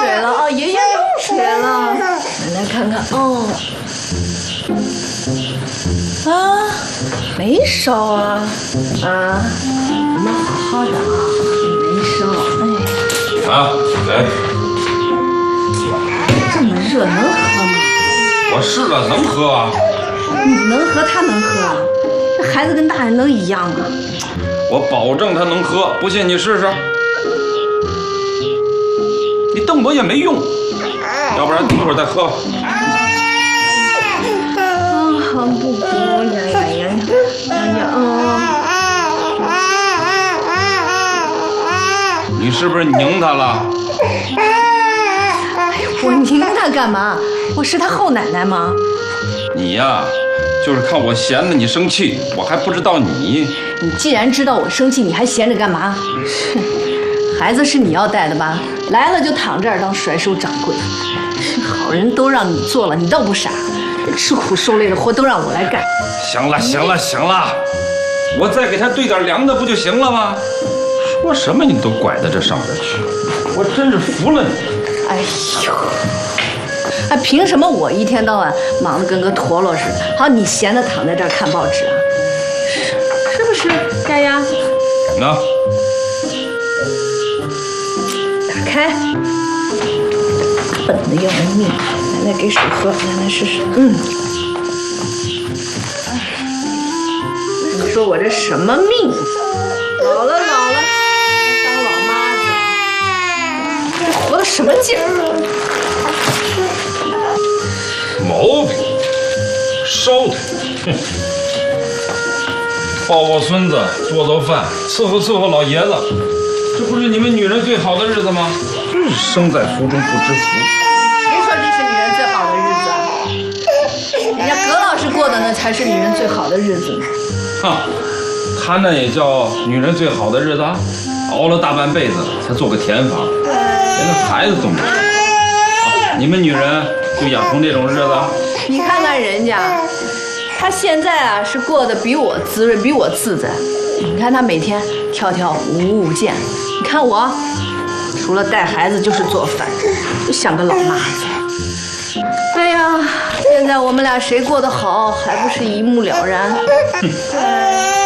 水了啊！爷爷用水了，奶奶看看哦。啊，没烧啊啊！我们好好的啊，没烧。哎。 啊，来。 这么热能喝吗？ 我试了，能喝啊。 你能喝，他能喝啊？这孩子跟大人能一样吗？ 我保证他能喝，不信你试试。你瞪我也没用，要不然一会儿再喝吧。 啊，不哭呀呀呀！哎呀， 你是不是拧他了？ 我拧他干嘛？我是他后奶奶吗？ 你呀，就是看我闲的你生气，我还不知道你。 你既然知道我生气，你还闲着干嘛？孩子是你要带的吧？来了就躺这儿当甩手掌柜，好人都让你做了，你倒不傻，吃苦受累的活都让我来干。 行了行了行了，我再给他兑点凉的不就行了吗？说什么你都拐到这上边去，我真是服了你。 哎呦，哎，凭什么我一天到晚忙得跟个陀螺似的，好你闲得躺在这儿看报纸啊？是不是，丫丫？ 那。 打开，笨的要命！奶奶给水喝，奶奶试试。你说我这什么命？老了，当老妈子，这活的什么劲儿？ 毛病，烧他！哼！抱抱孙子，做做饭，伺候老爷子，这不是你们女人最好的日子吗？真是生在福中不知福。 谁说这是女人最好的日子啊？人家葛老师过的那才是女人最好的日子呢。 哈，他那也叫女人最好的日子啊！熬了大半辈子才做个田房，连个孩子都没生。啊，你们女人就养成这种日子？ 你看看人家，他现在啊是过得比我滋润，比我自在。你看他每天跳跳舞舞剑，你看我，除了带孩子就是做饭，就像个老妈子。哎呀，现在我们俩谁过得好，还不是一目了然。